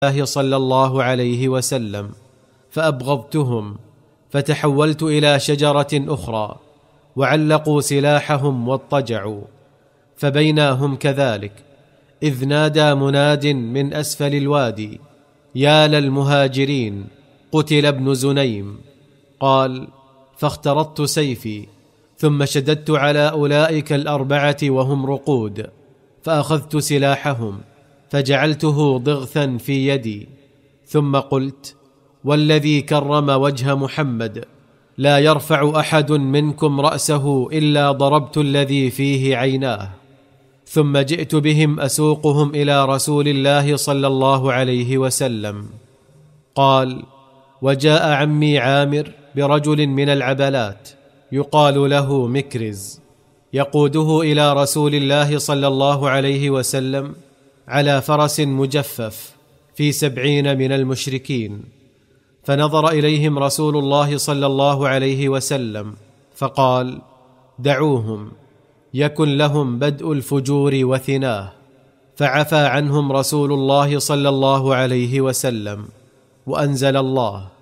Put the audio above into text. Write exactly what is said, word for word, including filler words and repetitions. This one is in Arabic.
الله صلى الله عليه وسلم، فأبغضتهم، فتحولت إلى شجرة أخرى، وعلقوا سلاحهم واضطجعوا. فبينا هم كذلك إذ نادى مناد من أسفل الوادي: يا للمهاجرين، قتل ابن زنيم. قال: فاخترطت سيفي، ثم شددت على أولئك الأربعة وهم رقود، فأخذت سلاحهم فجعلته ضغثا في يدي، ثم قلت: والذي كرم وجه محمد، لا يرفع أحد منكم رأسه إلا ضربت الذي فيه عيناه. ثم جئت بهم أسوقهم إلى رسول الله صلى الله عليه وسلم. قال: وجاء عمي عامر برجل من العبلات يقال له مكرز، يقوده إلى رسول الله صلى الله عليه وسلم على فرس مجفف في سبعين من المشركين. فنظر إليهم رسول الله صلى الله عليه وسلم فقال: دعوهم، يكن لهم بدء الفجور وثناه. فعفى عنهم رسول الله صلى الله عليه وسلم، وأنزل الله: